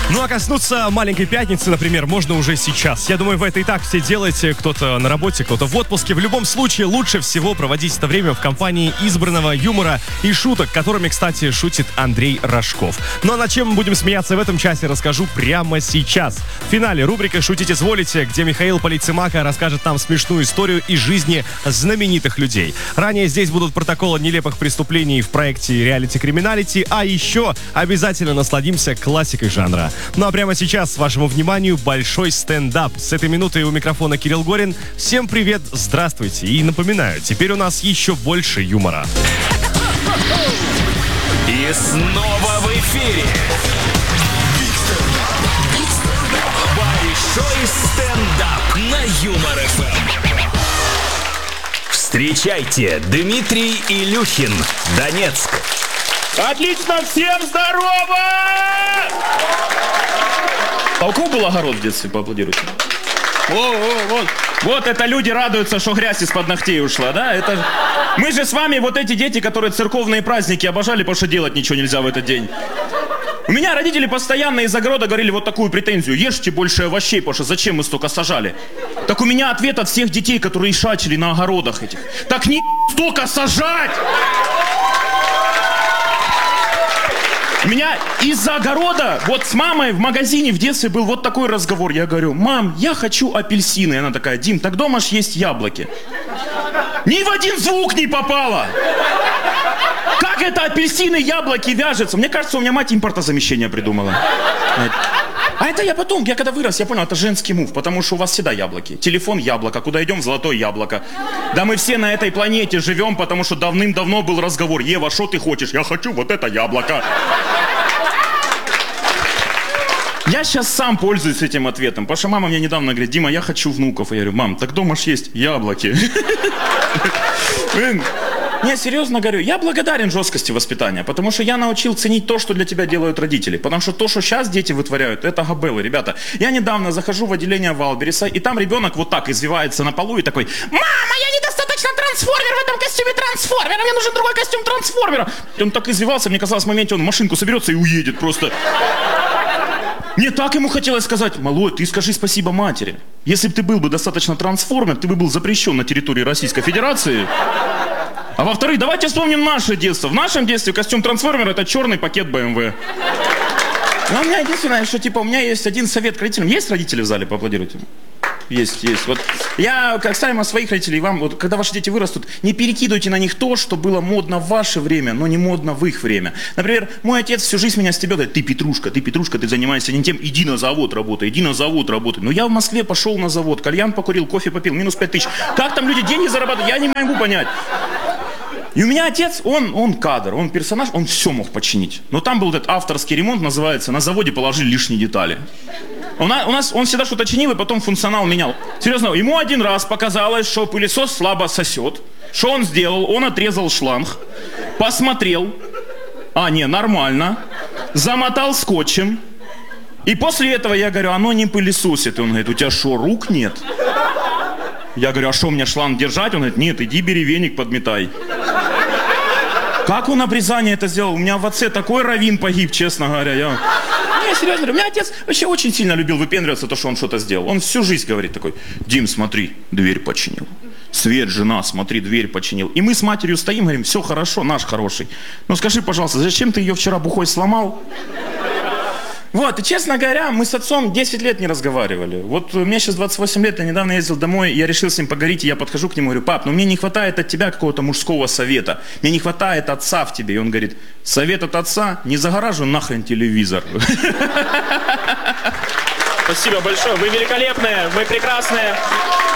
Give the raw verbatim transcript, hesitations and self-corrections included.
Ну а коснуться маленькой пятницы, например, можно уже сейчас. Я думаю, вы это и так все делаете. Кто-то на работе, кто-то в отпуске. В любом случае, лучше всего проводить это время в компании избранного юмора и шуток, которыми, кстати, шутит Андрей Рожков. Ну а над чем мы будем смеяться в этом часе, расскажу прямо сейчас. В финале рубрика «Шутить изволите», где Михаил Полицемака расскажет нам смешную историю из жизни знаменитых людей. Ранее здесь будут протоколы нелепых преступлений в проекте «Реалити Криминалити», а еще обязательно насладимся классикой жанра. Ну а прямо сейчас, вашему вниманию, большой стендап. С этой минуты у микрофона Кирилл Горин. Всем привет, здравствуйте. И напоминаю, теперь у нас еще больше юмора. И снова в эфире большой стендап на Юмор эф эм. Встречайте, Дмитрий Илюхин, Донецк. Отлично, всем здорово! А у кого был огород в детстве, поаплодируйте? О, о, вот. Вот это люди радуются, что грязь из-под ногтей ушла, да? Это... Мы же с вами вот эти дети, которые церковные праздники обожали, потому что делать ничего нельзя в этот день. У меня родители постоянно из огорода говорили вот такую претензию: ешьте больше овощей, потому что зачем мы столько сажали? Так у меня ответ от всех детей, которые шачили на огородах этих: так не столько сажать! У меня из-за огорода, вот с мамой в магазине в детстве был вот такой разговор. Я говорю: мам, я хочу апельсины. И она такая: Дим, так дома ж есть яблоки. Ни в один звук не попало. Как это апельсины, яблоки вяжется? Мне кажется, у меня мать импортозамещение придумала. А это я потом, я когда вырос, я понял, это женский мув, потому что у вас всегда яблоки. Телефон яблоко, куда идем, золотое яблоко. Да мы все на этой планете живем, потому что давным-давно был разговор: Ева, что ты хочешь? Я хочу вот это яблоко. Я сейчас сам пользуюсь этим ответом, потому что мама мне недавно говорит: Дима, я хочу внуков. Я говорю: мам, так дома ж есть яблоки. Не, серьезно говорю, я благодарен жесткости воспитания, потому что я научил ценить то, что для тебя делают родители. Потому что то, что сейчас дети вытворяют, это габелы, ребята. Я недавно захожу в отделение Валбериса, и там ребенок вот так извивается на полу и такой: мама, я недостаточно трансформер в этом костюме трансформера, мне нужен другой костюм трансформера. И он так извивался, мне казалось, в моменте он в машинку соберется и уедет просто. Мне так ему хотелось сказать: малой, ты скажи спасибо матери. Если бы ты был бы достаточно трансформер, ты бы был запрещен на территории Российской Федерации. А во-вторых, давайте вспомним наше детство. В нашем детстве костюм трансформера — это черный пакет бэ эм вэ. Но у меня единственное, что типа у меня есть один совет к родителям. Есть родители в зале? Поаплодируйте. Есть, есть. Вот я, как ставим своих родителей, вам, вот, когда ваши дети вырастут, не перекидывайте на них то, что было модно в ваше время, но не модно в их время. Например, мой отец всю жизнь меня стебет, говорит: ты Петрушка, ты Петрушка, ты занимаешься не тем, иди на завод работай, иди на завод работай. Но я в Москве пошел на завод, кальян покурил, кофе попил, минус пять тысяч. Как там люди деньги зарабатывают, я не могу понять. И у меня отец, он, он кадр, он персонаж, он все мог починить. Но там был этот авторский ремонт, называется, на заводе положили лишние детали. У нас, у нас он всегда что-то чинил и потом функционал менял. Серьезно, ему один раз показалось, что пылесос слабо сосет. Что он сделал? Он отрезал шланг, посмотрел, а не, нормально, замотал скотчем. И после этого я говорю: оно не пылесосит. И он говорит: у тебя что, рук нет? Я говорю: а что, мне шланг держать? Он говорит: нет, иди бери веник, подметай. Как он обрезание это сделал? У меня в отце такой раввин погиб, честно говоря. Я... Не, серьезно, у меня отец вообще очень сильно любил выпендриваться, то, что он что-то сделал. Он всю жизнь говорит такой: Дим, смотри, дверь починил. Свет, жена, смотри, дверь починил. И мы с матерью стоим, говорим: все хорошо, наш хороший. Но скажи, пожалуйста, зачем ты ее вчера бухой сломал? Вот, и честно говоря, мы с отцом десять лет не разговаривали. Вот мне сейчас двадцать восемь лет, я недавно ездил домой, я решил с ним поговорить, и я подхожу к нему и говорю: пап, ну мне не хватает от тебя какого-то мужского совета. Мне не хватает отца в тебе. И он говорит: совет от отца? Не загораживай нахрен телевизор. Спасибо большое, вы великолепные, вы прекрасные.